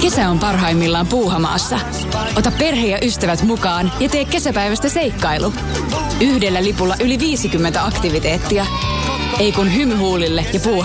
Kesä on parhaimmillaan Puuhamaassa. Ota perhe ja ystävät mukaan ja tee kesäpäivästä seikkailu. Yhdellä lipulla yli 50 aktiviteettia. Ei kun hymyhuulille ja